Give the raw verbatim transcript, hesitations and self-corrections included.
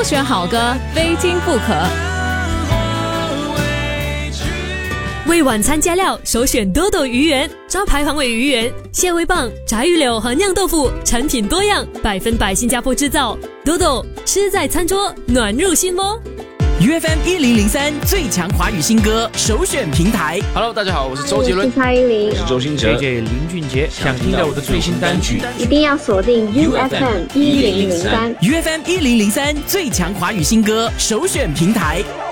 选好歌，非听不可。 为晚餐加料，首选多多鱼圆，招牌防伪鱼圆、蟹味棒、炸鱼柳和酿豆腐，产品多样，百分百新加坡制造。多多吃在餐桌，暖入心窝。 U F M 一零零三最强华语新歌首选平台。 Hello， 大家好，我是周杰伦， 我是蔡依林， 我是周兴哲 ，J J 林俊杰。想听到我的最新单曲， 一定要锁定 U F M 一零零三。 U F M 一零零三最强华语新歌首选平台。